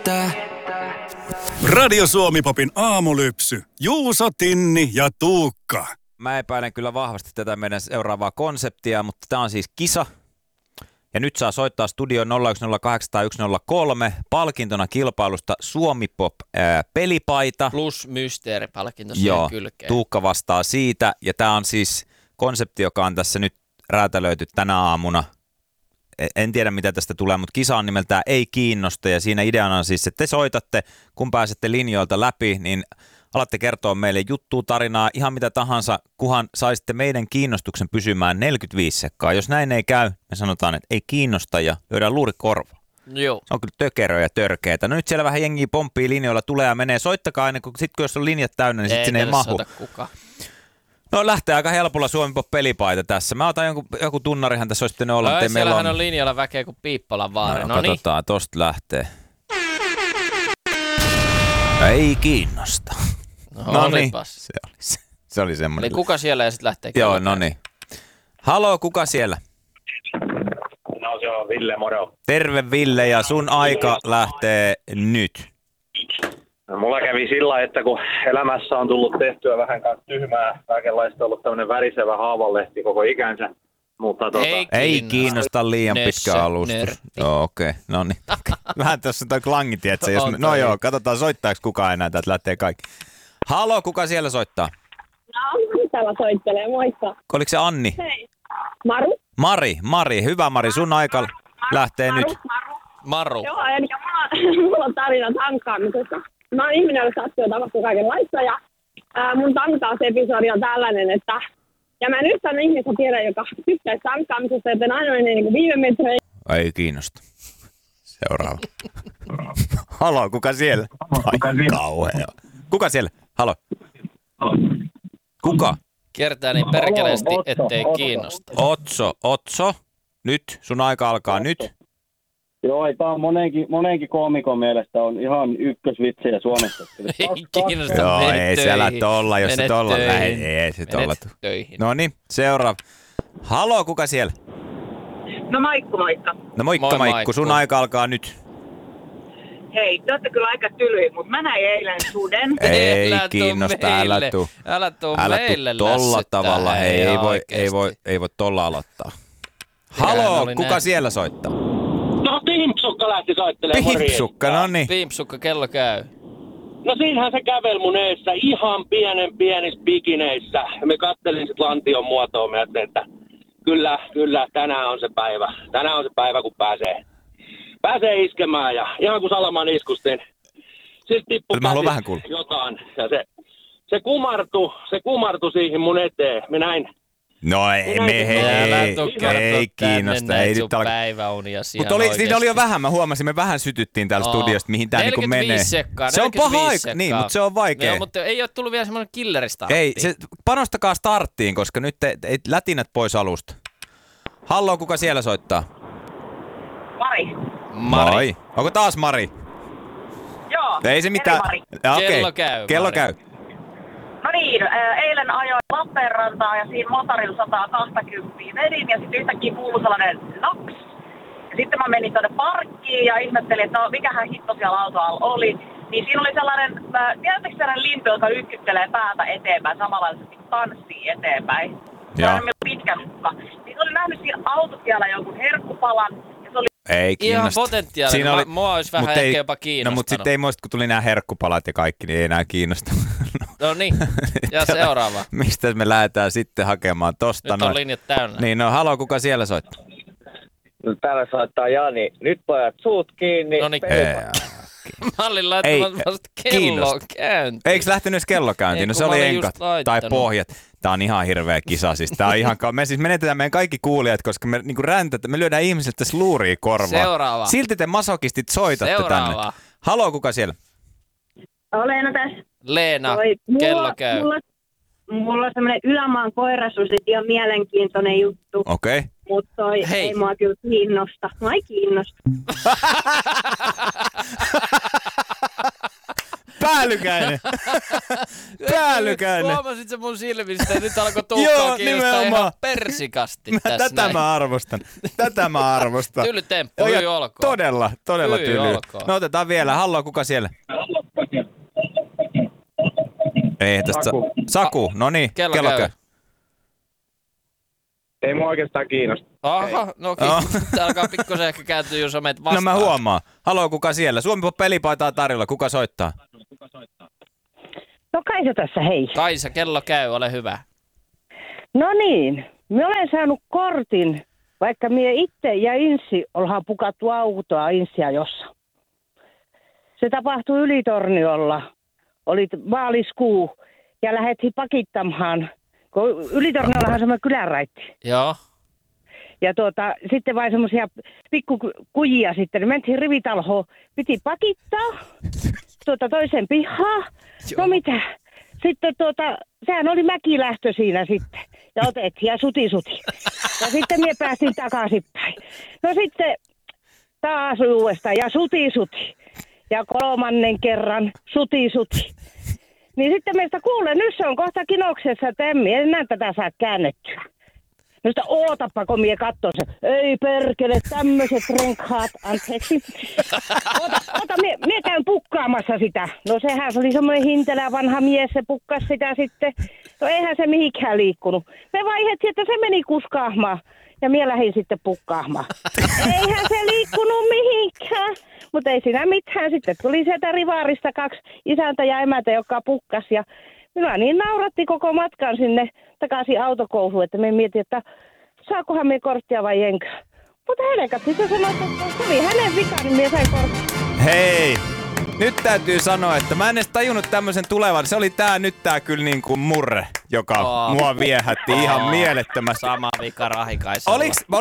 Radio Suomi-popin aamulypsy. Juuso, Tinni ja Tuukka. Mä epäilen kyllä vahvasti tätä meidän seuraavaa konseptia, mutta tää on siis kisa. Ja nyt saa soittaa studioon 0108103 palkintona kilpailusta Suomi-pop pelipaita. Plus mysteeripalkinto siihen kylkeen. Tuukka vastaa siitä. Ja tää on siis konsepti, joka on tässä nyt räätälöity tänä aamuna. En tiedä mitä tästä tulee, mutta kisa on nimeltään Ei kiinnosta ja siinä ideana on siis, että te soitatte, kun pääsette linjoilta läpi, niin alatte kertoa meille juttua, tarinaa, ihan mitä tahansa, kunhan saisitte meidän kiinnostuksen pysymään 45 sekkaa. Jos näin ei käy, me sanotaan, että ei kiinnosta ja lyödään luuri korva. Joo. Se on kyllä tökeröä ja törkeitä. No nyt siellä vähän jengiä pomppii linjoilla, tulee ja menee. Soittakaa aina, kun jos on linjat täynnä, niin sitten sinne ei mahu. No lähtee aika helpolla Suomi-pop pelipaita tässä. Mä otan joku tunnarihan tässä olisi pitänyt olla. No, siellähän on linjalla väkeä kuin Piippolan vaari. No katsotaan, tosta lähtee. Ei kiinnosta. No niin. Se oli semmoinen. Eli kuka siellä ja sitten lähtee? Joo, no niin. Haloo, kuka siellä? No se on Ville, moro. Terve Ville ja sun aika lähtee nyt. No, mulla kävi sillä, että kun elämässä on tullut tehtyä vähän tyhmää, kaikenlaista ollut tämmöinen värisevä haavanlehti koko ikänsä, mutta ei kiinnosta liian pitkä alustus. Joo, okei. No niin. Vähän tässä on toi klangi, tietsä. No joo, katsotaan soittaako kukaan enää, täältä lähtee kaikki. Haloo, kuka siellä soittaa? No, täällä soittelee, moikka. Oliko se Anni? Hei. Mari. Hyvä Mari, sun aika lähtee nyt. Maru. Joo, eli mulla on tarina tankkaamisesta. Mä oon ihminen, jolla sattuu ja tapahtuu kaikenlaista ja mun tankkausepisodi on tällainen, että ja mä en yhtään ihmistä tiedä, joka tykkää tankkaamisesta, joten aina menee niin viime metrein. Ei kiinnosta. Seuraava. Haloo, kuka siellä? Ai kauhea. Kuka siellä? Haloo. Kuka? Kiertää niin perkeleesti, ettei kiinnosta. Otso. Nyt, sun aika alkaa nyt. Joo, tämä on monenkin koomikon mielestä on ihan ykkösvitsejä Suomessa. Ei kiinnosta. Joo, ei siellä tolla, jos se tolla ei se tolla. Töihin. No niin, seuraava. Haloo, kuka siellä? No moikka. No moikka Maikku, sun aika alkaa nyt. Hei, te olette kyllä aika tylyjä, mutta mä näin eilen suden. Ei kiinnosta, älä tuu meille tolla tavalla, ei voi tolla aloittaa. Haloo, kuka siellä soittaa? No Pimpsukka lähti soittelemaan. Pimpsukka, no niin. Pimpsukka, kello käy. No siinähän se käveli mun eessä ihan pienissä bikineissä. Me kattelin sit lantion muotoa, mä ajattelin, että kyllä, tänään on se päivä. Tänään on se päivä, kun pääsee iskemään ja ihan kuin Salaman iskustin. Siis tippui käsit jotain ja se kumartui siihen mun eteen. Me näin. No ei kiinnosta, ei nyt alkaa. Päiväunia siinä oli jo vähän, mä huomasin, me vähän sytyttiin täällä studiosta, mihin tää niinku menee. Se on paha aika, niin, mutta se on vaikea. No, mutta ei ole tullut vielä semmoinen killeristartti. Ei, panostakaa starttiin, koska nyt ei lätinät pois alusta. Halloo, kuka siellä soittaa? Mari. Onko taas Mari? Joo. Ei se mitään. Kello käy. No niin, eilen ajoin Lappeenrantaa ja siinä motorilla 120 vedin ja sitten yhtäkkiä kuului sellainen naks. Ja sitten mä menin tuonne parkkiin ja ihmettelin, että no mikähän hitto siellä autoalla oli. Niin siinä oli sellainen, tiedättekö sellainen lintu, joka ykkyttelee päätä eteenpäin, samanlaisesti tanssii eteenpäin. Sellainen pitkä nukka. Niin oli nähnyt siinä autotiellä jonkun herkkupalan. Ei kiinnosta. Ihan potentiaalinen. Mua olisi vähän ehkä jopa kiinnostanut. No mutta sitten ei muista, kun tuli nämä herkkupalat ja kaikki, niin ei enää kiinnosta. No niin, ja seuraava. Mistä me lähdetään sitten hakemaan tosta? Nyt on linjat täynnä. Niin, no haloo, kuka siellä soittaa? No, täällä soittaa Jani. Nyt pojat suut kiinni. No niin. Mä olin laittanut vasta kello käyntiin. Eikö lähtenyt edes kello käyntiin? No se oli enkat tai pohjat. Tää on ihan hirveä kisa siis. Tää on ihan me siis menetetään meidän kaikki kuulijat, koska me niinku me lyödään ihmisiltä tässä luuria korvaa. Seuraava. Silti te masokistit soitatte tänne. Haloo, kuka siellä? Leena tässä. Leena, kello käy. Mulla on semmoinen ylämaan koirasusi, ihan mielenkiintoinen juttu. Okei. Mutta ei mua kyllä kiinnosta. Mua ei kiinnosta. Päällykäinen. Huomasit se mun silmistä ja nyt alkoi Tuukkaa kiinnostaa ihan persikasti tässä Tätä mä arvostan. Tyly temppu, hyi olkoon. Todella Hyi tyly. olkoon. No otetaan vielä. Hallo, kuka siellä? Ei tästä. Saku, no niin. Kello käy. Ei mua oikeastaan kiinnosta. Aha, no tää alkaa pikkusen ehkä kääntyä, jos on meitä vastaan. No mä huomaan. Haloo, kuka siellä? Suomi-pelipaitaa tarjolla. Kuka soittaa? No Kaisa tässä, hei. Kaisa, kello käy, ole hyvä. No niin, mä olen saanut kortin, vaikka mie itse ja Inssi ollaan pukattu autoa Inssia jossa. Se tapahtui Ylitorniolla. Oli maaliskuu ja lähdettiin pakittamaan, kun Ylitorniollahan on semmoinen kylänraitti. Joo. Ja sitten vain semmoisia pikkukujia sitten, niin mentiin rivitalhoon, piti pakittaa toisen pihaan. No mitä? Sitten sehän oli mäkilähtö siinä sitten. Ja otettiin ja suti. Ja sitten mie päästiin takaisinpäin. No sitten taas uudestaan ja suti. Ja 3. kerran suti. Niin sitten meistä kuulee, nyt se on kohta kinoksessa, että en enää tätä saa käännettyä. No sitä ootappa, kun mie kattoo se. Ei perkele, tämmöiset renkaat, anteeksi. Oota, mie käyn pukkaamassa sitä. No sehän se oli semmoinen hintelä vanha mies, se pukkasi sitä sitten. No eihän se mihinkään liikkunut. Me vaihdettiin, että se meni kuskaamaan. Ja mie lähdin sitten pukkaamaan. Eihän se liikkunut mihinkään. Mutta ei siinä mitään. Sitten tuli sieltä rivaarista 2 isäntä ja emäntä, joka pukkasi. Ja minä niin nauratti koko matkan sinne takaisin autokouluun, että me mietin, että saakohan me korttia vai enkö. Mutta helekatti se sanoi, että se oli hänen vika, niin minä sain korttia. Hei! Nyt täytyy sanoa, että mä en edes tajunnut tämmöisen tulevan. Se oli tää kyllä niin kuin murre, joka mua viehätti ihan mielettömästi. Sama vika Rahikaisella.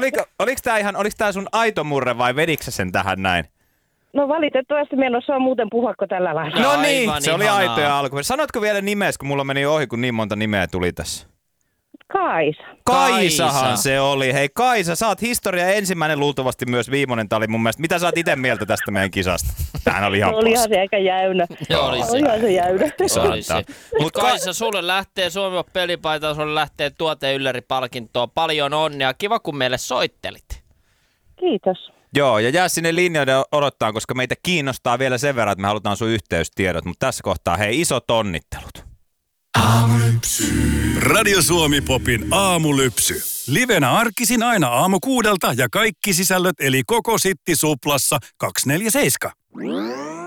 Oliks tää sun aito murre vai vediksä sen tähän näin? No valitettavasti me en osaa muuten puhuako tällä lailla. No niin, se oli aito ja alku. Sanotko vielä nimes, kun mulla meni ohi, kun niin monta nimeä tuli tässä? Kaisa. Kaisahan se oli. Hei Kaisa, sä oot historia ensimmäinen, luultavasti myös viimeinen. Tää oli mun mielestä. Mitä sä oot ite mieltä tästä meidän kisasta? Tämähän oli ihan Olihan se aika jäynä. Olihan se jäynä. Mutta Kaisa, sulle lähtee Suomen pelipaita, sulle lähtee tuoteylläri-palkintoa. Paljon onnea. Kiva, kun meille soittelit. Kiitos. Joo, ja jää sinne linjoille odottaa, koska meitä kiinnostaa vielä sen verran, että me halutaan sun yhteystiedot. Mutta tässä kohtaa, hei, isot onnittelut. Aamulypsy. Radio Suomi Popin aamulypsy. Livenä arkisin aina aamu 6 ja kaikki sisällöt eli koko Sitti Suplassa 247.